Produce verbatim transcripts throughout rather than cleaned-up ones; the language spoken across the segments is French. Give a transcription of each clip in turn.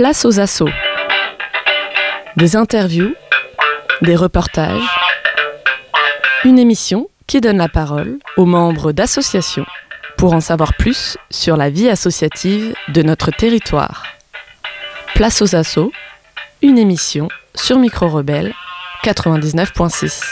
Place aux assos. Des interviews, des reportages, une émission qui donne la parole aux membres d'associations pour en savoir plus sur la vie associative de notre territoire. Place aux assos, une émission sur Micro Rebelle quatre-vingt-dix-neuf point six.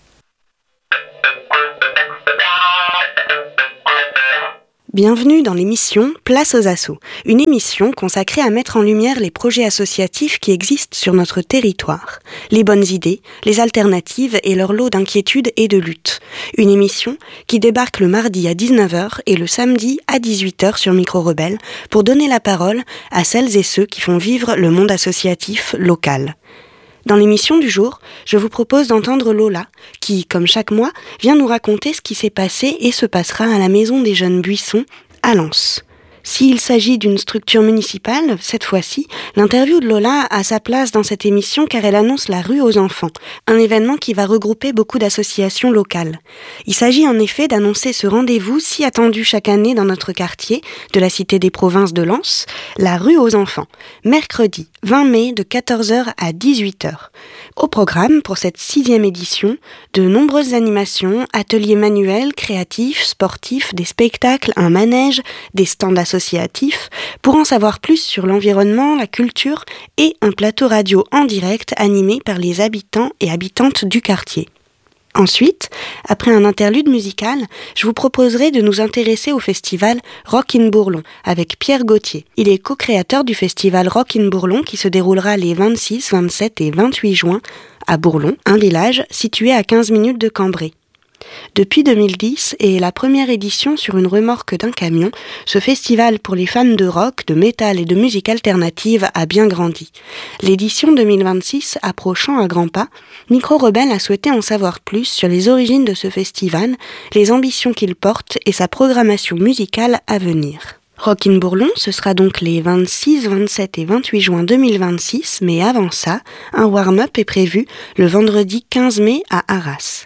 Bienvenue dans l'émission Place aux assos, une émission consacrée à mettre en lumière les projets associatifs qui existent sur notre territoire, les bonnes idées, les alternatives et leur lot d'inquiétudes et de luttes. Une émission qui débarque le mardi à dix-neuf heures et le samedi à dix-huit heures sur Micro Rebelle pour donner la parole à celles et ceux qui font vivre le monde associatif local. Dans l'émission du jour, je vous propose d'entendre Lola, qui, comme chaque mois, vient nous raconter ce qui s'est passé et se passera à la Maison des Jeunes Buissons, à Lens. S'il s'agit d'une structure municipale, cette fois-ci, l'interview de Lola a sa place dans cette émission car elle annonce la rue aux enfants, un événement qui va regrouper beaucoup d'associations locales. Il s'agit en effet d'annoncer ce rendez-vous si attendu chaque année dans notre quartier de la Cité des Provinces de Lens, la rue aux enfants, mercredi vingt mai de quatorze heures à dix-huit heures. Au programme, pour cette sixième édition, de nombreuses animations, ateliers manuels, créatifs, sportifs, des spectacles, un manège, des stands associatifs, pour en savoir plus sur l'environnement, la culture et un plateau radio en direct animé par les habitants et habitantes du quartier. Ensuite, après un interlude musical, je vous proposerai de nous intéresser au festival Rock in Bourlon avec Pierre Gauthier. Il est co-créateur du festival Rock in Bourlon qui se déroulera les vingt-six, vingt-sept et vingt-huit juin à Bourlon, un village situé à quinze minutes de Cambrai. Depuis deux mille dix et la première édition sur une remorque d'un camion, ce festival pour les fans de rock, de métal et de musique alternative a bien grandi. L'édition deux mille vingt-six approchant à grands pas, Micro Rebelle a souhaité en savoir plus sur les origines de ce festival, les ambitions qu'il porte et sa programmation musicale à venir. Rock in Bourlon, ce sera donc les vingt-six, vingt-sept et vingt-huit juin deux mille vingt-six, mais avant ça, un warm-up est prévu le vendredi quinze mai à Arras.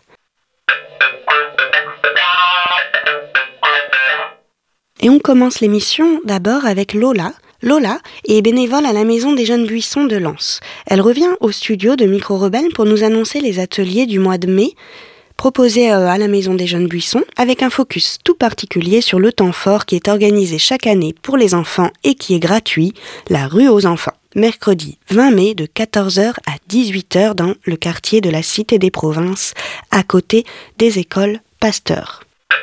Et on commence l'émission d'abord avec Lola. Lola est bénévole à la Maison des Jeunes Buissons de Lens. Elle revient au studio de Micro Rebelle pour nous annoncer les ateliers du mois de mai proposés à la Maison des Jeunes Buissons avec un focus tout particulier sur le temps fort qui est organisé chaque année pour les enfants et qui est gratuit, la rue aux enfants. Mercredi vingt mai de quatorze heures à dix-huit heures dans le quartier de la Cité des Provinces, à côté des écoles Pasteur.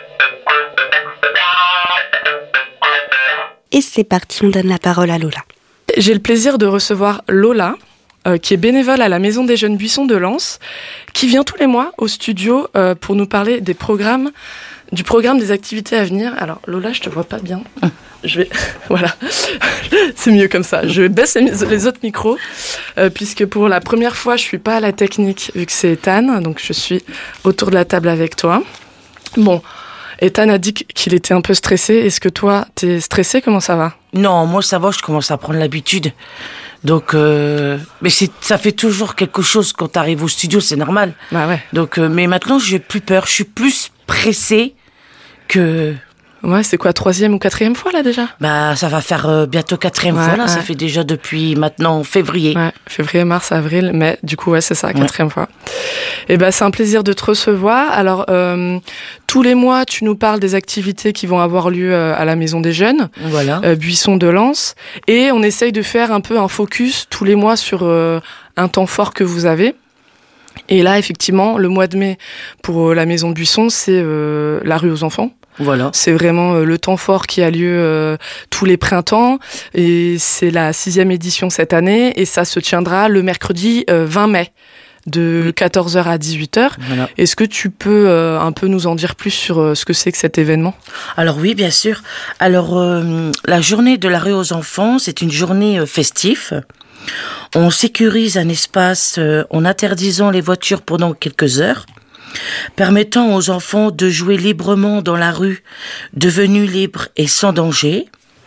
Et c'est parti, on donne la parole à Lola. J'ai le plaisir de recevoir Lola, euh, qui est bénévole à la Maison des Jeunes Buissons de Lens, qui vient tous les mois au studio euh, pour nous parler des programmes, du programme des activités à venir. Alors Lola, je te vois pas bien. Je vais, voilà, c'est mieux comme ça. Je baisse les, les autres micros, euh, puisque pour la première fois, je suis pas à la technique, vu que c'est Ethan, donc je suis autour de la table avec toi. Bon. Ethan a dit qu'il était un peu stressé. Est-ce que toi, t'es stressé? Comment ça va? Non, moi ça va, je commence à prendre l'habitude. Donc, euh, mais c'est, ça fait toujours quelque chose quand t'arrives au studio, c'est normal. Bah ouais. Donc, euh, mais maintenant, j'ai plus peur. Je suis plus pressée que... Ouais, c'est quoi, troisième ou quatrième fois, là, déjà? Bah, ça va faire euh, bientôt quatrième ouais, fois, là. Ouais. Ça fait déjà depuis maintenant février. Ouais, février, mars, avril, mai. Du coup, ouais, c'est ça, quatrième ouais. fois. Et ben, c'est un plaisir de te recevoir. Alors, euh, tous les mois, tu nous parles des activités qui vont avoir lieu euh, à la Maison des Jeunes. Voilà. Euh, Buissons de Lens. Et on essaye de faire un peu un focus tous les mois sur euh, un temps fort que vous avez. Et là, effectivement, le mois de mai, pour euh, la Maison de Buissons, c'est euh, la rue aux enfants. Voilà. C'est vraiment euh, le temps fort qui a lieu euh, tous les printemps et c'est la sixième édition cette année et ça se tiendra le mercredi euh, vingt mai de oui. quatorze heures à dix-huit heures. Voilà. Est-ce que tu peux euh, un peu nous en dire plus sur euh, ce que c'est que cet événement? Alors oui, bien sûr. Alors euh, la journée de la rue aux enfants, c'est une journée euh, festive. On sécurise un espace euh, en interdisant les voitures pendant quelques heures, permettant aux enfants de jouer librement dans la rue, devenus libres et sans danger.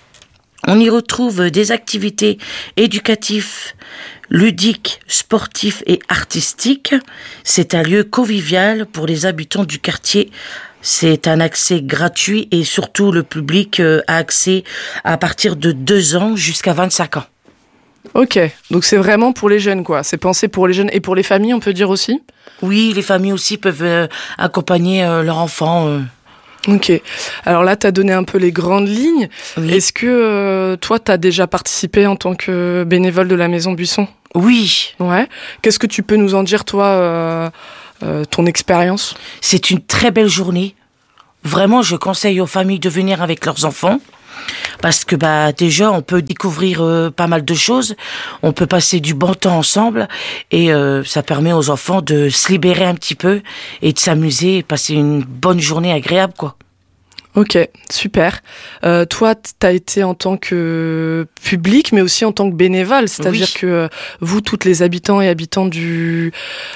On y retrouve des activités éducatives, ludiques, sportives et artistiques. C'est un lieu convivial pour les habitants du quartier. C'est un accès gratuit et surtout le public a accès à partir de deux ans jusqu'à vingt-cinq ans. Ok, donc c'est vraiment pour les jeunes, quoi. C'est pensé pour les jeunes et pour les familles, on peut dire aussi ? Oui, les familles aussi peuvent euh, accompagner euh, leurs enfants. Euh. Ok. Alors là, tu as donné un peu les grandes lignes. Oui. Est-ce que euh, toi, tu as déjà participé en tant que bénévole de la Maison Buisson ? Oui. Ouais. Qu'est-ce que tu peux nous en dire, toi, euh, euh, ton expérience ? C'est une très belle journée. Vraiment, je conseille aux familles de venir avec leurs enfants. Parce que bah déjà, on peut découvrir euh, pas mal de choses. On peut passer du bon temps ensemble. Et euh, ça permet aux enfants de se libérer un petit peu et de s'amuser et passer une bonne journée agréable, quoi. Ok, super. Euh, toi, tu as été en tant que public, mais aussi en tant que bénévole. C'est-à-dire Oui. que euh, vous, toutes les habitants et habitantes du,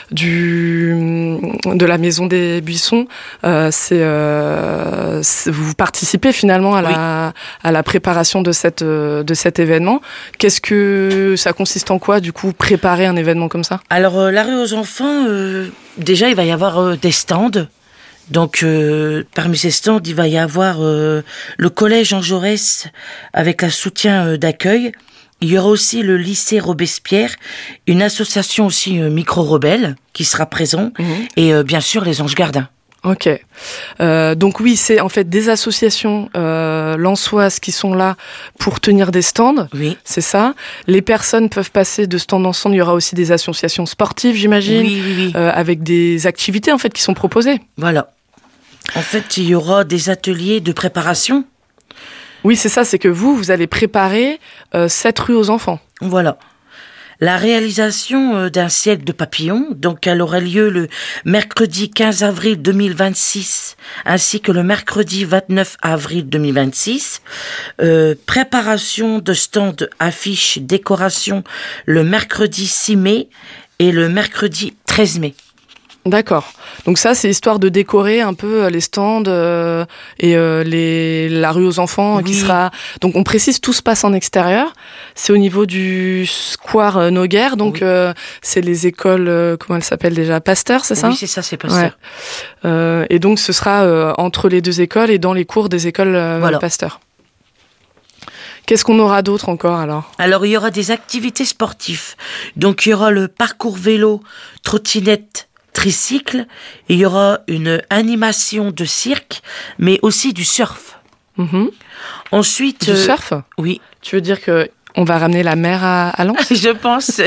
du, de la Maison des Buissons, euh, c'est, euh, c'est, vous participez finalement à la, oui. à la préparation de, cette, de cet événement. Qu'est-ce que ça consiste en quoi, du coup, préparer un événement comme ça ? Alors, euh, la rue aux enfants, euh, déjà, il va y avoir euh, des stands. Donc, euh, parmi ces stands, il va y avoir euh, le collège Jean Jaurès avec un soutien euh, d'accueil. Il y aura aussi le lycée Robespierre, une association aussi euh, micro-rebelle qui sera présent, mmh. et euh, bien sûr les Anges Gardins. Ok. Euh, donc oui, c'est en fait des associations euh, lensoises qui sont là pour tenir des stands. Oui. C'est ça. Les personnes peuvent passer de stand en stand. Il y aura aussi des associations sportives, j'imagine, oui, oui, oui. Euh, avec des activités en fait qui sont proposées. Voilà. En fait, il y aura des ateliers de préparation. Oui, c'est ça. C'est que vous, vous allez préparer euh, cette rue aux enfants. Voilà. La réalisation d'un siècle de papillons, donc elle aura lieu le mercredi quinze avril deux mille vingt-six, ainsi que le mercredi vingt-neuf avril deux mille vingt-six. Euh, préparation de stands, affiches, décorations le mercredi six mai et le mercredi treize mai. D'accord. Donc ça, c'est histoire de décorer un peu les stands euh, et euh, les, la rue aux enfants, oui. qui sera... Donc on précise, tout se passe en extérieur. C'est au niveau du square euh, Noguer, donc oui. euh, c'est les écoles, euh, comment elles s'appellent déjà ? Pasteur, c'est ça ? Oui, c'est ça, c'est Pasteur. Ouais. Euh, et donc ce sera euh, entre les deux écoles et dans les cours des écoles euh, voilà. Pasteur. Qu'est-ce qu'on aura d'autre encore alors ? Alors il y aura des activités sportives. Donc il y aura le parcours vélo, trottinette, tricycle, et il y aura une animation de cirque, mais aussi du surf. Mmh. Ensuite, du euh, surf ? Oui. Tu veux dire que on va ramener la mer à, à Lens ? Je pense.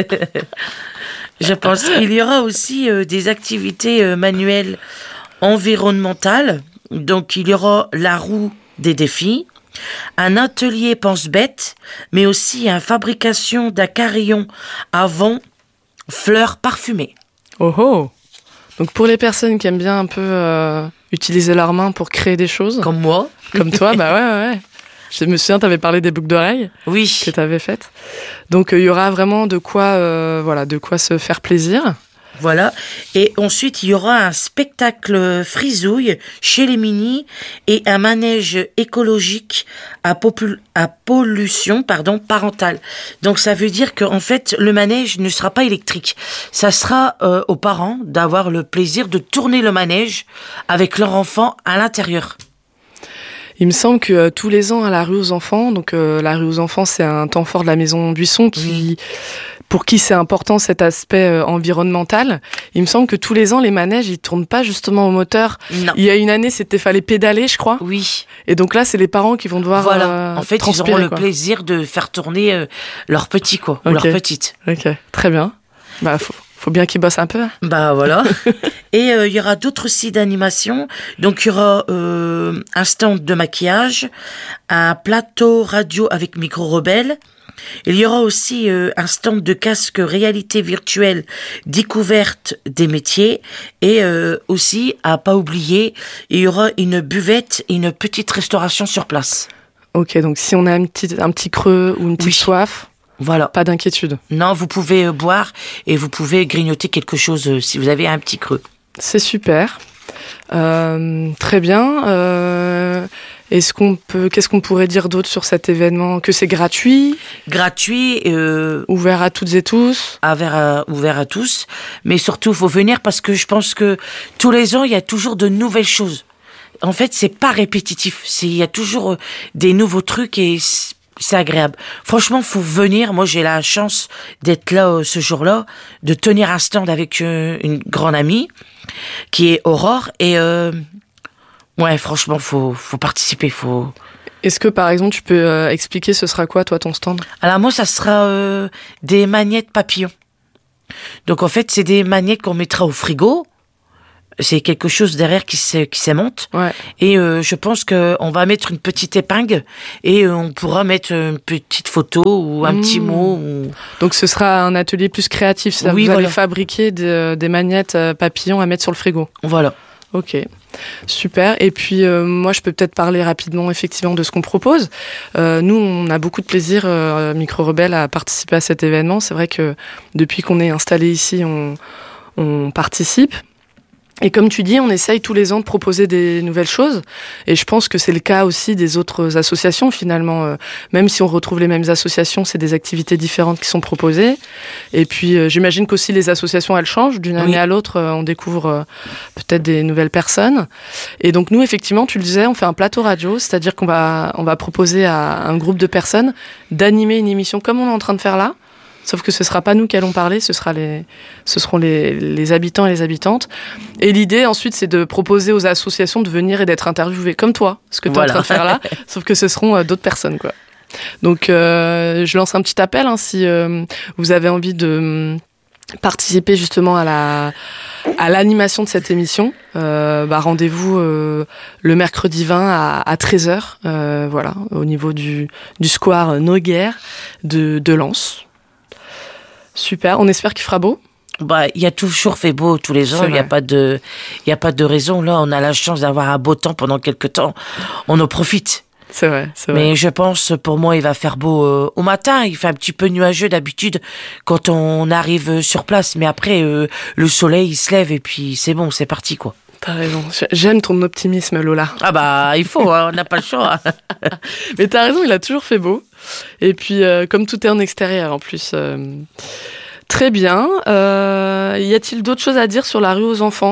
Je pense. Il y aura aussi euh, des activités euh, manuelles environnementales. Donc il y aura la roue des défis, un atelier pense-bête, mais aussi une fabrication d'un carillon à vent fleurs parfumées. Oh oh. Donc pour les personnes qui aiment bien un peu euh, utiliser leurs mains pour créer des choses. Comme moi. Comme toi, bah ouais, ouais, ouais. Je me souviens, tu avais parlé des boucles d'oreilles. Oui. Que tu avais faites. Donc il euh, y aura vraiment de quoi, euh, voilà, de quoi se faire plaisir. Voilà. Et ensuite, il y aura un spectacle frisouille chez les Mini et un manège écologique à, popul- à pollution pardon, parentale. Donc, ça veut dire qu'en fait, le manège ne sera pas électrique. Ça sera euh, aux parents d'avoir le plaisir de tourner le manège avec leur enfant à l'intérieur. Il me semble que euh, tous les ans à la rue aux enfants, donc euh, la rue aux enfants, c'est un temps fort de la Maison Buisson qui... Mmh. Pour qui c'est important cet aspect euh, environnemental. Il me semble que tous les ans, les manèges, ils tournent pas justement au moteur. Non. Il y a une année, c'était fallait pédaler, je crois. Oui. Et donc là, c'est les parents qui vont devoir Voilà. Euh, en fait, ils auront le quoi. plaisir de faire tourner euh, leur petit, quoi, okay. ou leur petite. Ok, très bien. Bah, faut, faut bien qu'ils bossent un peu. Bah voilà. Et euh, il y aura d'autres sites d'animation. Donc il y aura euh, un stand de maquillage, un plateau radio avec micro-rebelle. Il y aura aussi euh, un stand de casque réalité virtuelle, découverte des métiers, et euh, aussi, à pas oublier, il y aura une buvette et une petite restauration sur place. Ok, donc si on a un petit, un petit creux ou une petite oui. soif, voilà. Pas d'inquiétude. Non, vous pouvez euh, boire et vous pouvez grignoter quelque chose euh, si vous avez un petit creux. C'est super. Euh, très bien. Euh... Est-ce qu'on peut, qu'est-ce qu'on pourrait dire d'autre sur cet événement ? Que c'est gratuit ? Gratuit. Euh, ouvert à toutes et tous ? Ouvert à, ouvert à tous. Mais surtout, il faut venir parce que je pense que tous les ans, il y a toujours de nouvelles choses. En fait, c'est pas répétitif. C'est, il y a toujours des nouveaux trucs et c'est agréable. Franchement, faut venir. Moi, j'ai la chance d'être là euh, ce jour-là, de tenir un stand avec euh, une grande amie qui est Aurore. Et euh, ouais, franchement, faut faut participer. Faut. Est-ce que par exemple, tu peux euh, expliquer ce sera quoi, toi, ton stand? Alors moi, ça sera euh, des magnettes papillons. Donc en fait, c'est des magnettes qu'on mettra au frigo. C'est quelque chose derrière qui se, qui s'aimente. Ouais. Et euh, je pense qu'on va mettre une petite épingle et euh, on pourra mettre une petite photo ou un mmh. petit mot. Ou... Donc ce sera un atelier plus créatif. Ça, oui, vous voilà. allez fabriquer de, des magnettes papillons à mettre sur le frigo. Voilà. Ok, super. Et puis euh, moi, je peux peut-être parler rapidement effectivement de ce qu'on propose. Euh, nous, on a beaucoup de plaisir, euh, Micro Rebelle, à participer à cet événement. C'est vrai que depuis qu'on est installé ici, on, on participe. Et comme tu dis, on essaye tous les ans de proposer des nouvelles choses. Et je pense que c'est le cas aussi des autres associations, finalement. Euh, même si on retrouve les mêmes associations, c'est des activités différentes qui sont proposées. Et puis, euh, j'imagine qu'aussi les associations, elles changent. D'une année oui. à l'autre, euh, on découvre euh, peut-être des nouvelles personnes. Et donc, nous, effectivement, tu le disais, on fait un plateau radio. C'est-à-dire qu'on va, on va proposer à un groupe de personnes d'animer une émission comme on est en train de faire là. Sauf que ce ne sera pas nous qui allons parler, ce, sera les, ce seront les, les habitants et les habitantes. Et l'idée, ensuite, c'est de proposer aux associations de venir et d'être interviewées, comme toi, ce que tu es voilà. en train de faire là, sauf que ce seront euh, d'autres personnes, quoi. Donc, euh, je lance un petit appel, hein, si euh, vous avez envie de euh, participer justement à la... à l'animation de cette émission. Euh, bah, rendez-vous euh, le mercredi vingt à, à treize heures, euh, voilà, au niveau du, du square Noguer de, de Lens. Super, on espère qu'il fera beau. Bah, il y a toujours fait beau tous les ans, il n'y a pas de, il y a pas de raison. Là, on a la chance d'avoir un beau temps pendant quelques temps. On en profite. C'est vrai, c'est vrai. Mais je pense, pour moi, il va faire beau euh, au matin. Il fait un petit peu nuageux d'habitude quand on arrive sur place. Mais après, euh, le soleil, il se lève et puis c'est bon, c'est parti, quoi. T'as raison. J'aime ton optimisme, Lola. Ah bah, il faut, hein, on n'a pas le choix. Mais t'as raison, il a toujours fait beau. Et puis, euh, comme tout est en extérieur, en plus. Euh... Très bien. Euh... Y a-t-il d'autres choses à dire sur la rue aux enfants ?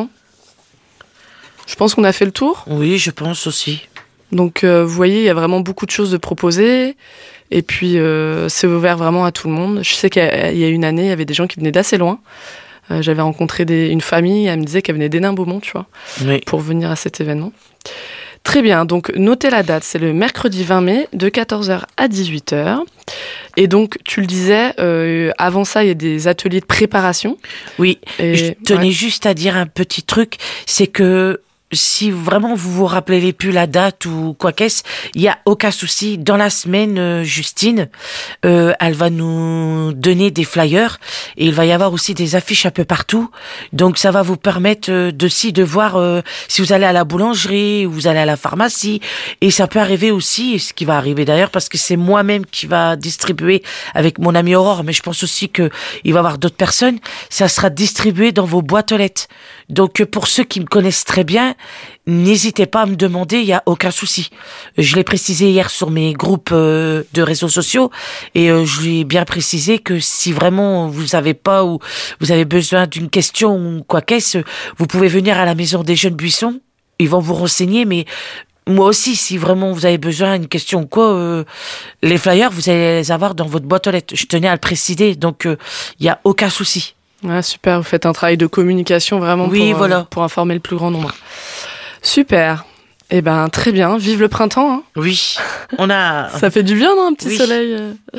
Je pense qu'on a fait le tour. Oui, je pense aussi. Donc, euh, vous voyez, il y a vraiment beaucoup de choses de proposer. Et puis, euh, c'est ouvert vraiment à tout le monde. Je sais qu'il y a une année, il y avait des gens qui venaient d'assez loin. Euh, j'avais rencontré des, une famille, elle me disait qu'elle venait d'Hénin-Beaumont, tu vois, oui. pour venir à cet événement. Très bien, donc notez la date, c'est le mercredi vingt mai de quatorze heures à dix-huit heures. Et donc, tu le disais, euh, avant ça, il y a des ateliers de préparation. Oui, et, je tenais ouais. juste à dire un petit truc, c'est que si vraiment vous vous rappelez plus la date ou quoi qu'est-ce, il y a aucun souci. Dans la semaine, euh, Justine, euh, elle va nous donner des flyers et il va y avoir aussi des affiches un peu partout. Donc ça va vous permettre euh, de si de voir euh, si vous allez à la boulangerie ou vous allez à la pharmacie. Et ça peut arriver aussi, ce qui va arriver d'ailleurs, parce que c'est moi-même qui va distribuer avec mon amie Aurore, mais je pense aussi que il va y avoir d'autres personnes. Ça sera distribué dans vos boîtes aux lettres. Donc pour ceux qui me connaissent très bien, n'hésitez pas à me demander, il n'y a aucun souci. Je l'ai précisé hier sur mes groupes euh, de réseaux sociaux et euh, je lui ai bien précisé que si vraiment vous savez pas ou vous avez besoin d'une question ou quoi qu'est-ce, vous pouvez venir à la Maison des Jeunes Buissons. Ils vont vous renseigner, mais moi aussi, si vraiment vous avez besoin d'une question ou quoi, euh, les flyers, vous allez les avoir dans votre boîte aux lettres. Je tenais à le préciser, donc il euh, n'y a aucun souci. Ah, super, vous faites un travail de communication vraiment oui, pour, voilà. euh, pour informer le plus grand nombre. Super. Eh ben, très bien. Vive le printemps. Hein. Oui, on a... Ça fait du bien, non, un petit oui. soleil.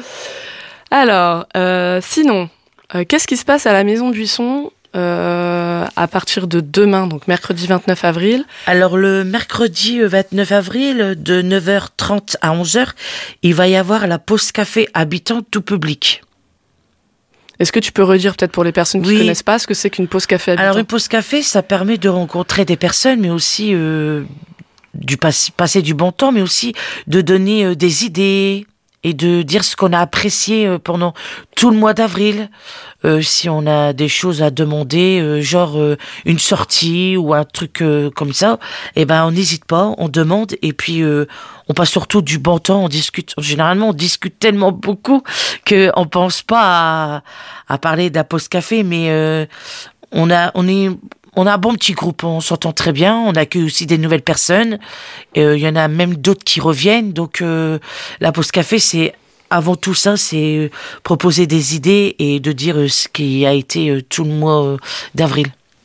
Alors, euh, sinon, euh, qu'est-ce qui se passe à la Maison Buisson euh, à partir de demain, donc mercredi vingt-neuf avril ? Alors, le mercredi vingt-neuf avril, de neuf heures trente à onze heures, il va y avoir la pause café habitant tout public. Est-ce que tu peux redire peut-être pour les personnes qui ne oui. connaissent pas ce que c'est qu'une pause café habitant ? Alors une pause café, ça permet de rencontrer des personnes, mais aussi euh, du pass- passer du bon temps, mais aussi de donner euh, des idées et de dire ce qu'on a apprécié euh, pendant tout le mois d'avril. Euh, si on a des choses à demander, euh, genre euh, une sortie ou un truc euh, comme ça, eh ben on n'hésite pas, on demande et puis euh, on passe surtout du bon temps, on discute. Généralement, on discute tellement beaucoup que on pense pas à, à parler de la pause café, mais euh, on a, on est, on a un bon petit groupe, on s'entend très bien, on accueille aussi des nouvelles personnes. Il euh, y en a même d'autres qui reviennent, donc euh, la pause café c'est avant tout ça, c'est proposer des idées et de dire ce qui a été tout le mois d'avril.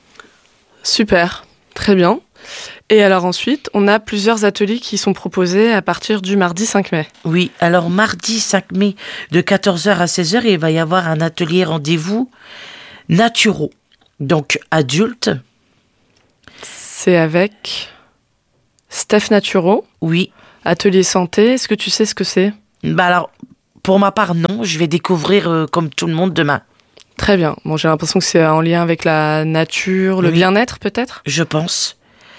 Super, très bien. Et alors ensuite, on a plusieurs ateliers qui sont proposés à partir du mardi cinq mai. Oui, alors mardi cinq mai de quatorze heures à seize heures, il va y avoir un atelier rendez-vous naturaux, donc adultes. C'est avec Steph Naturo. Oui. Atelier santé, est-ce que tu sais ce que c'est ? Bah alors, pour ma part, non, je vais découvrir euh, comme tout le monde demain. Très bien. Bon, j'ai l'impression que c'est en lien avec la nature, le oui. bien-être peut-être ? Je pense.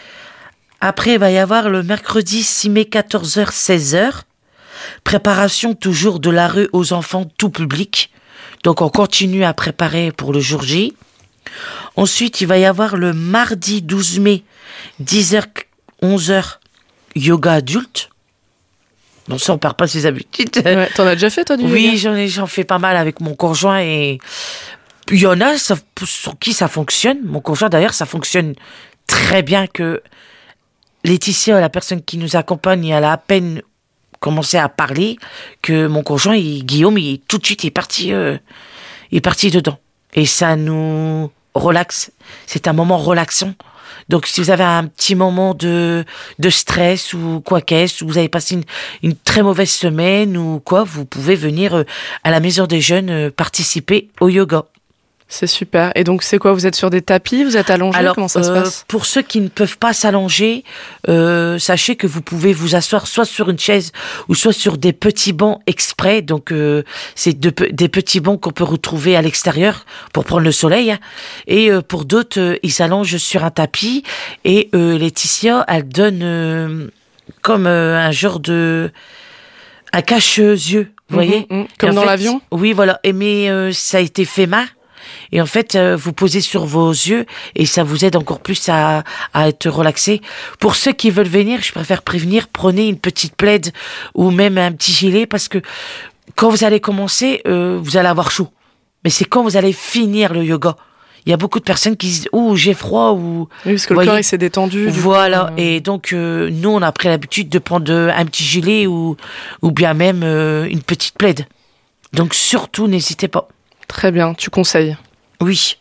Après, il va y avoir le mercredi six mai, quatorze heures, seize heures. Préparation toujours de la rue aux enfants tout public. Donc, on continue à préparer pour le jour J. Ensuite, il va y avoir le mardi douze mai, dix heures, onze heures, yoga adulte. Donc ça, on perd pas ses habitudes. Ouais, t'en as déjà fait, toi, du oui, yoga ? Oui, j'en ai, j'en fais pas mal avec mon conjoint et il y en a ça, sur qui ça fonctionne. Mon conjoint, d'ailleurs, ça fonctionne très bien que Laetitia, la personne qui nous accompagne, elle a à peine commencé à parler que mon conjoint, il, Guillaume, il, tout de suite, il est parti, euh, il est parti dedans. Et ça nous relaxe. C'est un moment relaxant. Donc, si vous avez un petit moment de, de stress ou quoi qu'est-ce, ou vous avez passé une, une très mauvaise semaine ou quoi, vous pouvez venir à la Maison des Jeunes participer au yoga. C'est super. Et donc, c'est quoi ? Vous êtes sur des tapis ? Vous êtes allongé ? Alors, comment ça euh, se passe ? Pour ceux qui ne peuvent pas s'allonger, euh, sachez que vous pouvez vous asseoir soit sur une chaise ou soit sur des petits bancs exprès. Donc, euh, c'est de, des petits bancs qu'on peut retrouver à l'extérieur pour prendre le soleil. Hein. Et euh, pour d'autres, euh, ils s'allongent sur un tapis. Et euh, Laetitia, elle donne euh, comme euh, un genre de... un cache-yeux, vous mmh, voyez mmh, comme dans fait, l'avion ? Oui, voilà. Et mais euh, ça a été fait main. Et en fait, euh, vous posez sur vos yeux et ça vous aide encore plus à, à être relaxé. Pour ceux qui veulent venir, je préfère prévenir, prenez une petite plaide ou même un petit gilet parce que quand vous allez commencer, euh, vous allez avoir chaud. Mais c'est quand vous allez finir le yoga. Il y a beaucoup de personnes qui disent « Ouh, j'ai froid » ou... Oui, parce que le voyez, corps, il s'est détendu. Voilà. Coup, euh... Et donc, euh, nous, on a pris l'habitude de prendre un petit gilet ou, ou bien même euh, une petite plaide. Donc, surtout, n'hésitez pas. Très bien, tu conseilles. Oui.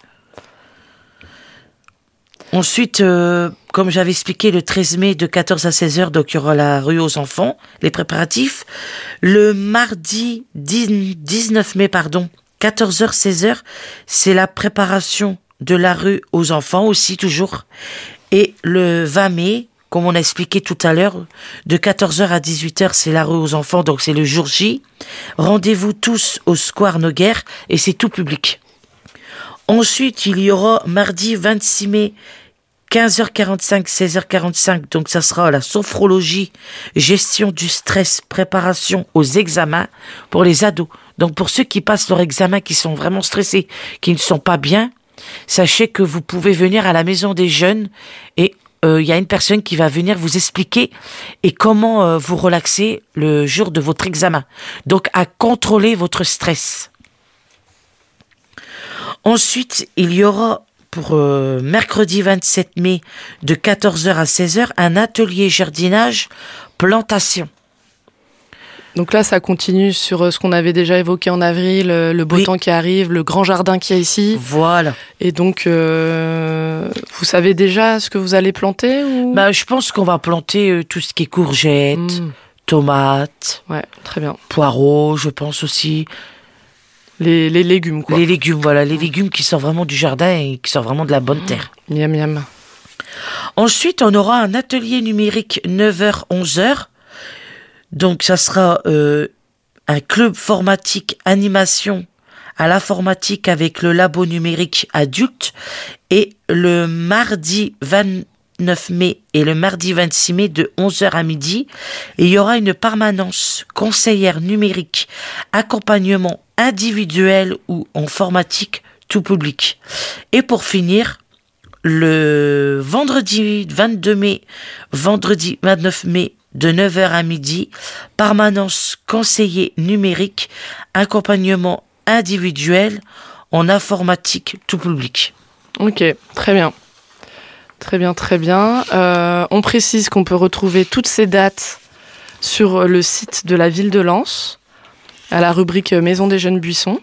Ensuite, euh, comme j'avais expliqué, le treize mai de quatorze à seize heures, donc il y aura la rue aux enfants, les préparatifs. Le mardi dix-neuf mai, pardon, quatorze heures, seize heures, c'est la préparation de la rue aux enfants aussi, toujours. Et le vingt mai, comme on a expliqué tout à l'heure, de quatorze heures à dix-huit heures, c'est la rue aux enfants, donc c'est le jour J. Rendez-vous tous au Square Noguer et c'est tout public. Ensuite, il y aura mardi vingt-six mai, quinze heures quarante-cinq, seize heures quarante-cinq, donc ça sera la sophrologie, gestion du stress, préparation aux examens pour les ados. Donc pour ceux qui passent leur examen, qui sont vraiment stressés, qui ne sont pas bien, sachez que vous pouvez venir à la Maison des Jeunes et il euh, y a une personne qui va venir vous expliquer et comment euh, vous relaxer le jour de votre examen. Donc à contrôler votre stress. Ensuite, il y aura pour euh, mercredi vingt-sept mai de quatorze heures à seize heures un atelier jardinage plantation. Donc là, ça continue sur ce qu'on avait déjà évoqué en avril, le beau oui. temps qui arrive, le grand jardin qu'il y a ici. Voilà. Et donc, euh, vous savez déjà ce que vous allez planter ou... bah, je pense qu'on va planter euh, tout ce qui est courgettes, mmh. tomates, ouais, très bien. Poireaux, je pense aussi. Les, les légumes, quoi. Les légumes, voilà. Les légumes qui sortent vraiment du jardin et qui sortent vraiment de la bonne terre. Mmh. Miam, miam. Ensuite, on aura un atelier numérique neuf heures, onze heures. Donc, ça sera euh, un club formatique animation à l'informatique avec le labo numérique adulte. Et le mardi vingt-neuf mai et le mardi vingt-six mai de onze heures à midi. Et il y aura une permanence conseillère numérique, accompagnement individuel ou informatique tout public. Et pour finir, le vendredi vingt-deux mai, vendredi vingt-neuf mai de neuf heures à midi, permanence conseiller numérique, accompagnement individuel en informatique tout public. Ok, très bien. Très bien, très bien. Euh, on précise qu'on peut retrouver toutes ces dates sur le site de la ville de Lens. à la rubrique Maison des Jeunes Buissons.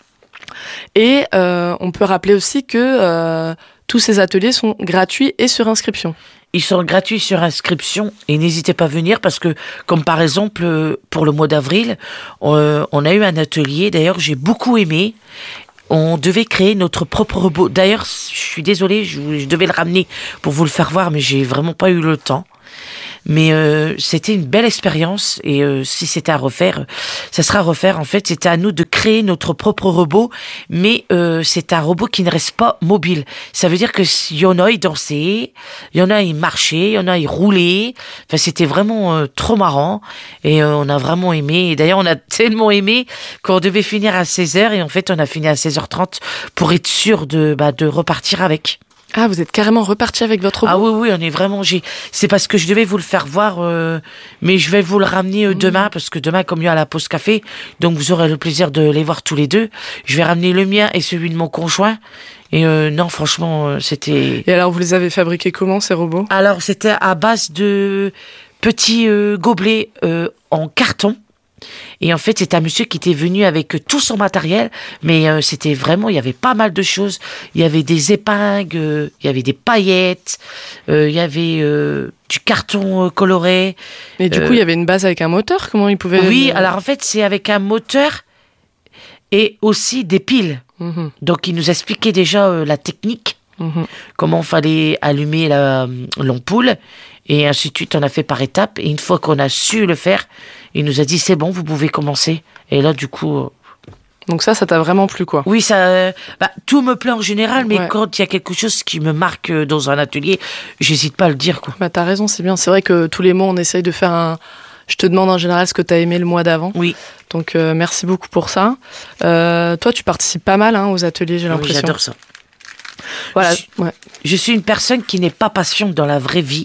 Et euh, on peut rappeler aussi que euh, tous ces ateliers sont gratuits et sur inscription. Ils sont gratuits sur inscription et n'hésitez pas à venir parce que, comme par exemple, pour le mois d'avril, on, on a eu un atelier, d'ailleurs j'ai beaucoup aimé. On devait créer notre propre robot. D'ailleurs, je suis désolée, je, je devais le ramener pour vous le faire voir, mais j'ai vraiment pas eu le temps. Mais euh, c'était une belle expérience et euh, si c'était à refaire, ça sera à refaire. En fait, c'était à nous de créer notre propre robot, mais euh, c'est un robot qui ne reste pas mobile. Ça veut dire que il y en a, ils dansaient, il y en a, ils marchaient, il y en a, ils roulaient. Enfin, c'était vraiment euh, trop marrant et euh, on a vraiment aimé. Et d'ailleurs, on a tellement aimé qu'on devait finir à seize heures et en fait, on a fini à seize heures trente pour être sûr de, bah, de repartir avec. Ah, vous êtes carrément reparti avec votre robot? Ah oui, oui, on est vraiment... J'ai... C'est parce que je devais vous le faire voir, euh, mais je vais vous le ramener euh, demain, parce que demain, comme il y a la pause café, donc vous aurez le plaisir de les voir tous les deux. Je vais ramener le mien et celui de mon conjoint. Et euh, non, franchement, euh, c'était... Et alors, vous les avez fabriqués comment, ces robots? Alors, c'était à base de petits euh, gobelets euh, en carton. Et en fait, c'est un monsieur qui était venu avec tout son matériel, mais euh, c'était vraiment, il y avait pas mal de choses. Il y avait des épingles, euh, il y avait des paillettes, euh, il y avait euh, du carton euh, coloré. Et du euh, coup, il y avait une base avec un moteur? Comment il pouvait... Oui, le... alors en fait, c'est avec un moteur et aussi des piles. Mmh. Donc, il nous expliquait déjà euh, la technique, mmh. comment il fallait allumer la, l'ampoule. Et ainsi de suite, on a fait par étapes. Et une fois qu'on a su le faire, il nous a dit, c'est bon, vous pouvez commencer. Et là, du coup... Euh... Donc ça, ça t'a vraiment plu, quoi? Oui, ça, euh, bah, tout me plaît en général, mais ouais. quand il y a quelque chose qui me marque dans un atelier, j'hésite pas à le dire, quoi. Bah, t'as raison, c'est bien. C'est vrai que tous les mois, on essaye de faire un... Je te demande en général ce que t'as aimé le mois d'avant. Oui. Donc, euh, merci beaucoup pour ça. Euh, toi, tu participes pas mal hein, aux ateliers, j'ai l'impression. Oui, j'adore ça. Voilà. Je, ouais. je suis une personne qui n'est pas patiente dans la vraie vie.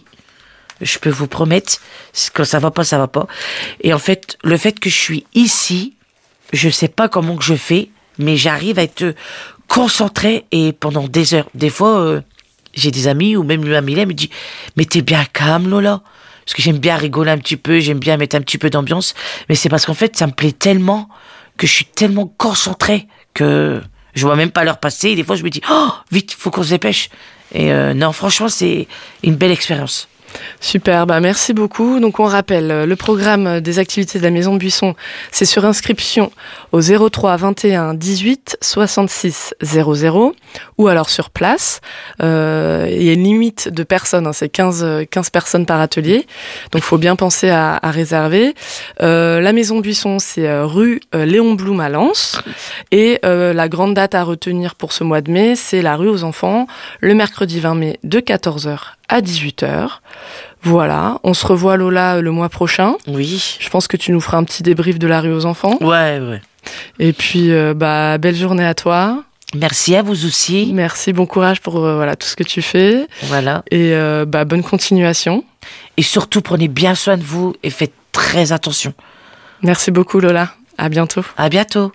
Je peux vous promettre, quand ça va pas, ça va pas. Et en fait, le fait que je suis ici, je sais pas comment que je fais, mais j'arrive à être concentrée et pendant des heures. Des fois, euh, j'ai des amis ou même Amila me dit, mais t'es bien calme, Lola. Parce que j'aime bien rigoler un petit peu, j'aime bien mettre un petit peu d'ambiance. Mais c'est parce qu'en fait, ça me plaît tellement que je suis tellement concentrée que je vois même pas l'heure passer. Et des fois, je me dis, oh, vite, faut qu'on se dépêche. Et euh, non, franchement, c'est une belle expérience. Super, bah merci beaucoup. Donc on rappelle, le programme des activités de la Maison de Buisson, c'est sur inscription au zéro trois vingt et un dix-huit soixante-six zéro zéro ou alors sur place. Euh, il y a une limite de personnes, hein, c'est quinze, quinze personnes par atelier, donc il faut bien penser à, à réserver. Euh, la Maison de Buisson, c'est rue Léon Blum à Lens et euh, la grande date à retenir pour ce mois de mai, c'est la rue aux enfants, le mercredi vingt mai de quatorze heures à dix-huit heures. Voilà, on se revoit Lola le mois prochain. Oui. Je pense que tu nous feras un petit débrief de la rue aux enfants. Ouais, ouais. Et puis, euh, bah, belle journée à toi. Merci à vous aussi. Merci, bon courage pour euh, voilà, tout ce que tu fais. Voilà. Et euh, bah, bonne continuation. Et surtout, prenez bien soin de vous et faites très attention. Merci beaucoup Lola, à bientôt. À bientôt.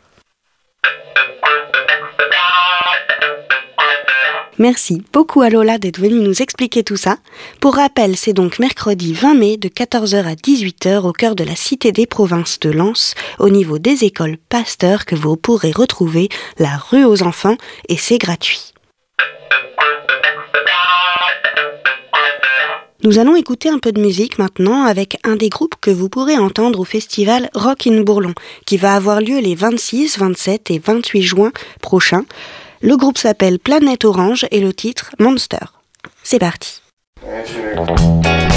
Merci beaucoup à Lola d'être venue nous expliquer tout ça. Pour rappel, c'est donc mercredi vingt mai de quatorze heures à dix-huit heures au cœur de la Cité des Provinces de Lens, au niveau des écoles Pasteur, que vous pourrez retrouver la rue aux enfants et c'est gratuit. Nous allons écouter un peu de musique maintenant avec un des groupes que vous pourrez entendre au festival Rock in Bourlon, qui va avoir lieu les vingt-six, vingt-sept et vingt-huit juin prochains. Le groupe s'appelle Planète Orange et le titre Monster. C'est parti.